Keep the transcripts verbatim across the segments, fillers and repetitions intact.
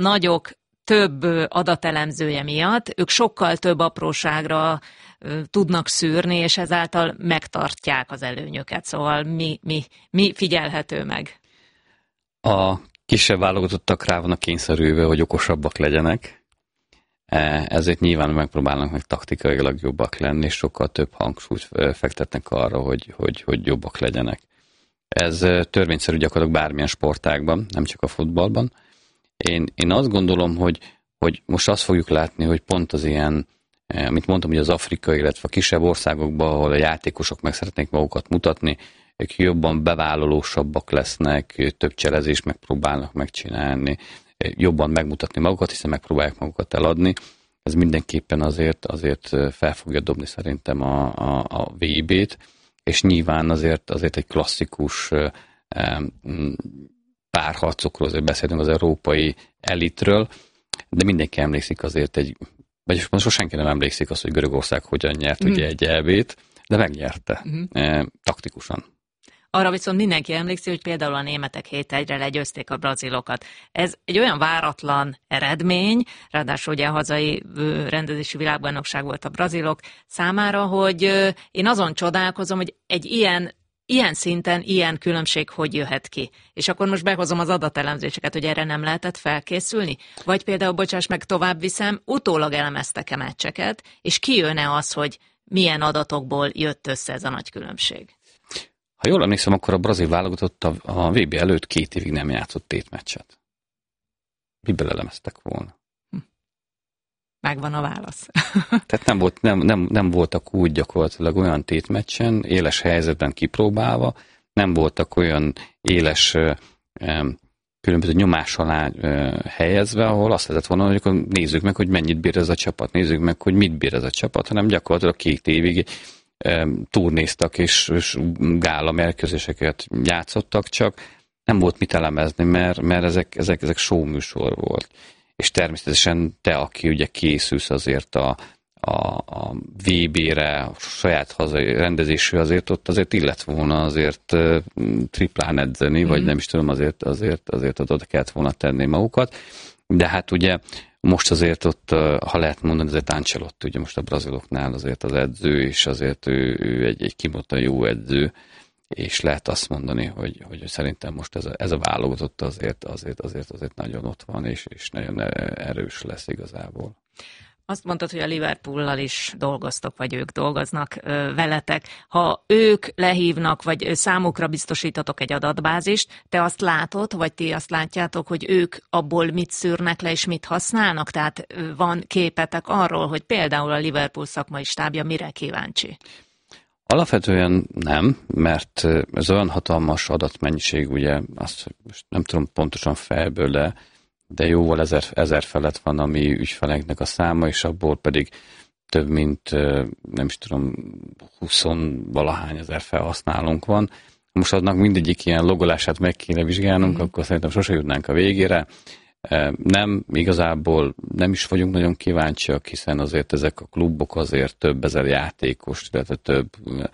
nagyok több adatelemzője miatt ők sokkal több apróságra tudnak szűrni, és ezáltal megtartják az előnyöket. Szóval mi, mi, mi figyelhető meg? A kisebb válogatottak rá vannak kényszerülve, hogy okosabbak legyenek, ezért nyilván megpróbálnak meg taktikailag jobbak lenni, és sokkal több hangsúlyt fektetnek arra, hogy, hogy, hogy jobbak legyenek. Ez törvényszerű gyakorlatilag bármilyen sportágban, nem csak a futballban. Én, én azt gondolom, hogy, hogy most azt fogjuk látni, hogy pont az ilyen, amit mondtam, hogy az afrikai, illetve a kisebb országokban, ahol a játékosok meg szeretnék magukat mutatni, ők jobban bevállalósabbak lesznek, több cselezést megpróbálnak megcsinálni, jobban megmutatni magukat, hiszen megpróbálják magukat eladni. Ez mindenképpen azért, azért fel fogja dobni szerintem a, a, a vé bét, és nyilván azért, azért egy klasszikus párharcokról azért beszélünk, az európai elitről, de mindenki emlékszik azért egy, vagyis most senki nem emlékszik azt, hogy Görögország hogyan nyert mm. ugye egy é bét, de megnyerte, mm. e, taktikusan. Arra viszont mindenki emlékszik, hogy például a németek hét egyre legyőzték a brazilokat. Ez egy olyan váratlan eredmény, ráadásul ugye a hazai rendezési világbajnokság volt a brazilok számára, hogy én azon csodálkozom, hogy egy ilyen Ilyen szinten, ilyen különbség hogy jöhet ki? És akkor most behozom az adatelemzéseket, hogy erre nem lehetett felkészülni? Vagy például, bocsáss meg, tovább viszem, utólag elemeztek-e meccseket, és kijön-e az, hogy milyen adatokból jött össze ez a nagy különbség? Ha jól emlékszem, akkor a brazil válogatott a, a vé bé előtt két évig nem játszott tétmeccset. Miből elemeztek volna? Hm. Megvan a válasz. Tehát nem, volt, nem, nem, nem voltak úgy gyakorlatilag olyan tétmeccsen, éles helyzetben kipróbálva, nem voltak olyan éles különböző nyomás alá helyezve, ahol azt lehetett volna, hogy akkor nézzük meg, hogy mennyit bír ez a csapat, nézzük meg, hogy mit bír ez a csapat, hanem gyakorlatilag két évig turnéztak és, és gála mérkőzéseket játszottak, csak nem volt mit elemezni, mert, mert ezek, ezek, ezek show műsor volt. És természetesen te, aki ugye készülsz azért a, a, a vé bére, a saját hazai rendezésű, azért ott azért illet volna azért uh, triplán edzeni, mm. vagy nem is tudom, azért, azért, azért oda kellett volna tenni magukat. De hát ugye most azért ott, ha lehet mondani, azért Ancelotti, ugye most a braziloknál azért az edző, és azért ő, ő egy, egy kimondottan jó edző, és lehet azt mondani, hogy, hogy szerintem most ez a, ez a válogatott azért, azért, azért, azért nagyon ott van, és, és nagyon erős lesz igazából. Azt mondtad, hogy a Liverpoollal is dolgoztok, vagy ők dolgoznak ö, veletek. Ha ők lehívnak, vagy számukra biztosítatok egy adatbázist, te azt látod, vagy ti azt látjátok, hogy ők abból mit szűrnek le, és mit használnak? Tehát ö, van képetek arról, hogy például a Liverpool szakmai stábja mire kíváncsi? Alapvetően nem, mert ez olyan hatalmas adatmennyiség, ugye, azt most nem tudom pontosan fejből, de, de jóval ezer, ezer felett van a mi ügyfeleknek a száma, és abból pedig több mint, nem is tudom, húsz-valahány ezer felhasználónk van. Most adnak mindegyik ilyen logolását meg kéne vizsgálnunk, mm-hmm. akkor szerintem sose jutnánk a végére. Nem, igazából nem is vagyunk nagyon kíváncsiak, hiszen azért ezek a klubok azért több ezer játékos, illetve több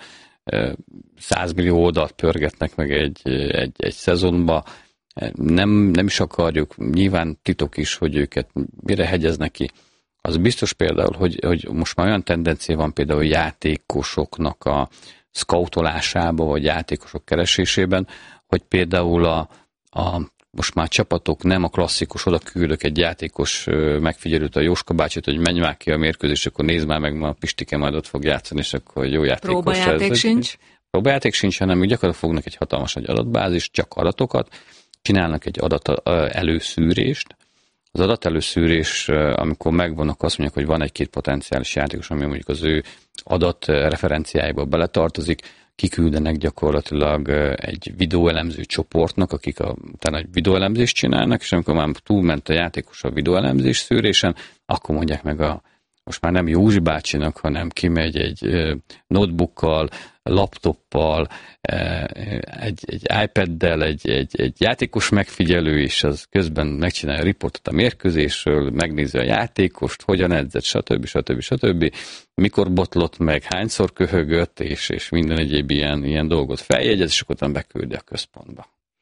százmillió oldalt pörgetnek meg egy, egy, egy szezonba. Nem, nem is akarjuk, nyilván titok is, hogy őket mire hegyeznek ki. Az biztos például, hogy, hogy most már olyan tendencia van például játékosoknak a scoutolásába, vagy játékosok keresésében, hogy például a, a most már csapatok nem a klasszikus, oda küldök egy játékos megfigyelőt, a Jóska bácsit, hogy menj már ki a mérkőzés, akkor nézd már meg, ma a Pistike majd ott fog játszani, és akkor jó játékos. Próbajáték ez. sincs? Próbajáték sincs, hanem úgy gyakorlatilag fognak egy hatalmas egy adatbázis, csak adatokat, csinálnak egy adat előszűrést. Az adatelőszűrés, amikor megvannak, azt mondják, hogy van egy-két potenciális játékos, ami mondjuk az ő adat referenciáiba beletartozik, kiküldenek gyakorlatilag egy videóelemző csoportnak, akik a, utána egy videóelemzést csinálnak, és amikor már túlment a játékos a videóelemzés szűrésen, akkor mondják meg a, most már nem Józsi bácsinak, hanem kimegy egy notebookkal, laptoppal, egy, egy iPaddel, egy, egy, egy játékos megfigyelő, és az közben megcsinálja a riportot a mérkőzésről, megnézi a játékost, hogyan edzett, stb. stb. stb. Mikor botlott meg, hányszor köhögött, és, és minden egyéb ilyen, ilyen dolgot feljegyez, és akkor beküldi a központba.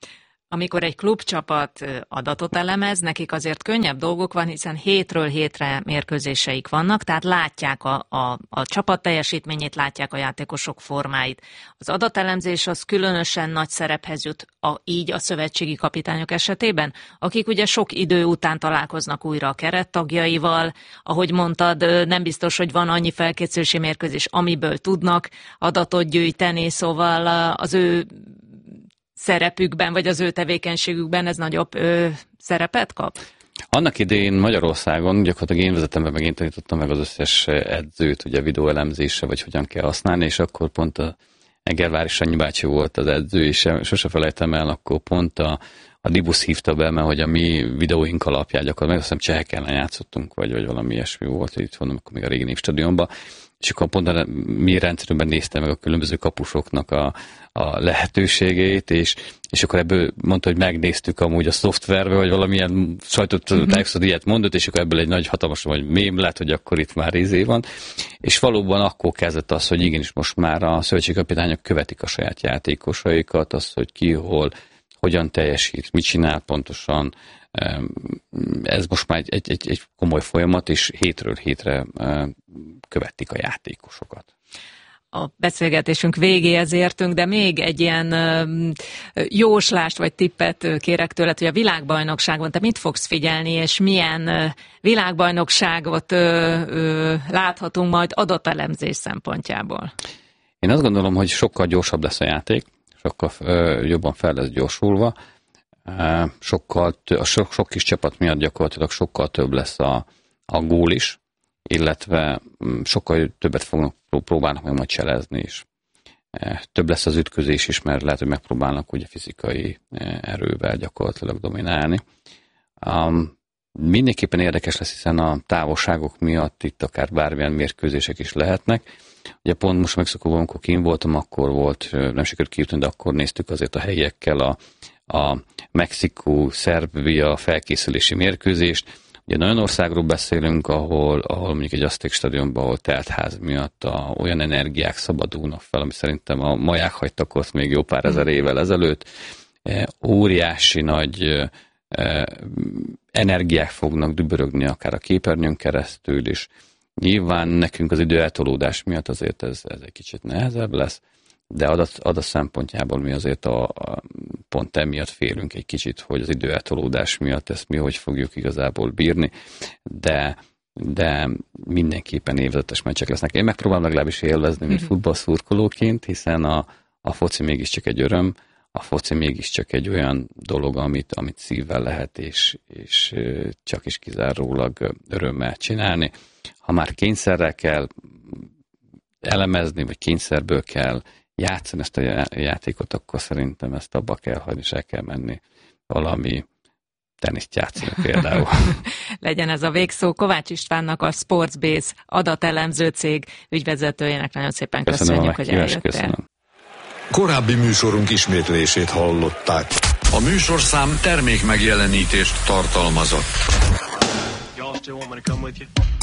Amikor egy klubcsapat adatot elemez, nekik azért könnyebb dolgok van, hiszen hétről hétre mérkőzéseik vannak, tehát látják a, a, a csapat teljesítményét, látják a játékosok formáit. Az adatelemzés az különösen nagy szerephez jut a, így a szövetségi kapitányok esetében, akik ugye sok idő után találkoznak újra a kerettagjaival. Ahogy mondtad, nem biztos, hogy van annyi felkészülési mérkőzés, amiből tudnak adatot gyűjteni, szóval az ő szerepükben, vagy az ő tevékenységükben ez nagyobb ö, szerepet kap? Annak idején Magyarországon gyakorlatilag én vezetem be, meg én tanítottam meg az összes edzőt, ugye videóelemzésre, vagy hogyan kell használni, és akkor pont a Egervári Sanyi bácsi volt az edző, és sose felejtem el, akkor pont a, a Dibusz hívta be, mert hogy a mi videóink alapján gyakorlatilag, azt hiszem csehek ellen játszottunk, vagy, vagy valami ilyesmi volt, itt van, akkor még a régi Népstadionban, és akkor pont a mi rendszerünkben néztem meg a különböző kapusoknak a, a lehetőségeit, és, és akkor ebből mondta, hogy megnéztük amúgy a szoftverbe, vagy valamilyen sajtot tájékoztató ilyet mondott, és akkor ebből egy nagy hatalmas, vagy mém lett, hogy akkor itt már izé van. És valóban akkor kezdett az, hogy igenis most már a szövetségkapitányok követik a saját játékosaikat, az, hogy ki, hol, hogyan teljesít, mit csinál pontosan. Ez most már egy, egy, egy, egy komoly folyamat, és hétről hétre követik a játékosokat. A beszélgetésünk végéhez értünk, de még egy ilyen jóslást vagy tippet kérek tőled, hogy a világbajnokságon te mit fogsz figyelni, és milyen világbajnokságot láthatunk majd adatelemzés szempontjából? Én azt gondolom, hogy sokkal gyorsabb lesz a játék, sokkal jobban fel lesz gyorsulva, sokkal, a sok, sok kis csapat miatt gyakorlatilag sokkal több lesz a, a gól is, illetve sokkal többet fognak próbálnak meg majd cselezni is. Több lesz az ütközés is, mert lehet, hogy megpróbálnak ugye fizikai erővel gyakorlatilag dominálni. Um, mindenképpen érdekes lesz, hiszen a távolságok miatt itt akár bármilyen mérkőzések is lehetnek. Ugye pont most Mexikóban, amikor kín voltam, akkor volt, nem sikerült kijutni, de akkor néztük azért a helyiekkel a, a Mexikó-Szerbia felkészülési mérkőzést. Ugye nagyon országról beszélünk, ahol, ahol mondjuk egy Azték stadionban, ahol teltház miatt a, olyan energiák szabadulnak fel, ami szerintem a maják hagytak ott még jó pár ezer évvel ezelőtt. E, óriási nagy e, energiák fognak dübörögni akár a képernyőn keresztül is. Nyilván nekünk az idő eltolódás miatt azért ez, ez egy kicsit nehezebb lesz, de adat, adat szempontjából mi azért a, a, pont emiatt félünk egy kicsit, hogy az idő eltolódás miatt ezt mi hogy fogjuk igazából bírni, de, de mindenképpen évzetes meccsek lesznek. Én megpróbálom legalábbis élvezni, mint futballszurkolóként, hiszen a, a foci mégiscsak egy öröm, a foci mégiscsak egy olyan dolog, amit, amit szívvel lehet, és, és csak is kizárólag örömmel csinálni. Ha már kényszerrel kell elemezni, vagy kényszerből kell játszani ezt a játékot, akkor szerintem ezt abba kell hagyni, és el kell menni valami teniszt játszani például. Legyen ez a végszó. Kovács Istvánnak, a Sportsbase adatelemző cég ügyvezetőjének nagyon szépen köszönöm, köszönjük, hogy eljöttél. Köszönöm. Korábbi műsorunk ismétlését hallották. A műsorszám termék megjelenítést tartalmazott. Y'all still want me to come with you?